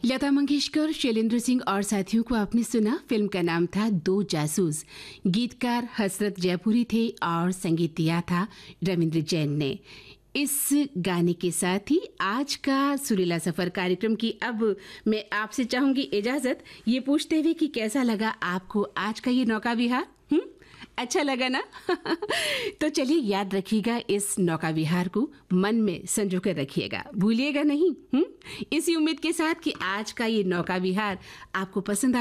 लता मंगेशकर, शैलेंद्र सिंह और साथियों को आपने सुना। फिल्म का नाम था दो जासूस। गीतकार हसरत जयपुरी थे और संगीत दिया था रविंद्र जैन ने। इस गाने के साथ ही आज का सुरीला सफर कार्यक्रम की अब मैं आपसे चाहूंगी इजाजत, ये पूछते हुए कि कैसा लगा आपको आज का ये नौका विहार। अच्छा लगा ना? तो चलिए याद रखिएगा, इस नौका विहार को मन में संजो कर रखिएगा, भूलिएगा नहीं। इसी उम्मीद के साथ कि आज का ये नौका विहार आपको पसंद